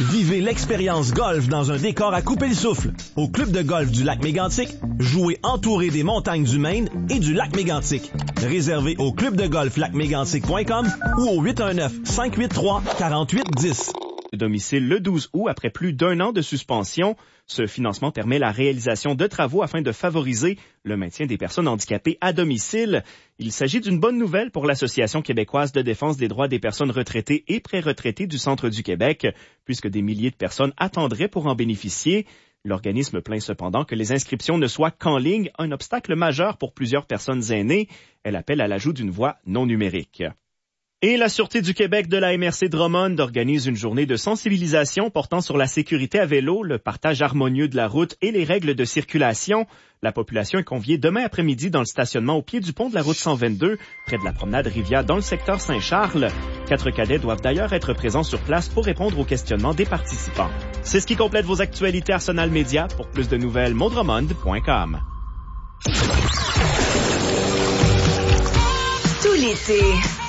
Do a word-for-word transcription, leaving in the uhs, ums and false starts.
Vivez l'expérience golf dans un décor à couper le souffle. Au club de golf du lac Mégantic, jouez entouré des montagnes du Maine et du lac Mégantic. Réservé au club de golf lac mégantic point com ou au huit un neuf, cinq huit trois, quatre huit un zéro. Domicile le douze août après plus d'un an de suspension. Ce financement permet la réalisation de travaux afin de favoriser le maintien des personnes handicapées à domicile. Il s'agit d'une bonne nouvelle pour l'Association québécoise de défense des droits des personnes retraitées et pré-retraitées du Centre du Québec, puisque des milliers de personnes attendraient pour en bénéficier. L'organisme plaint cependant que les inscriptions ne soient qu'en ligne, un obstacle majeur pour plusieurs personnes aînées. Elle appelle à l'ajout d'une voie non numérique. Et la Sûreté du Québec de la M R C Drummond organise une journée de sensibilisation portant sur la sécurité à vélo, le partage harmonieux de la route et les règles de circulation. La population est conviée demain après-midi dans le stationnement au pied du pont de la route cent vingt-deux, près de la promenade Rivière dans le secteur Saint-Charles. Quatre cadets doivent d'ailleurs être présents sur place pour répondre aux questionnements des participants. C'est ce qui complète vos actualités Arsenal Média. Pour plus de nouvelles, mondromond point com. Tout l'été,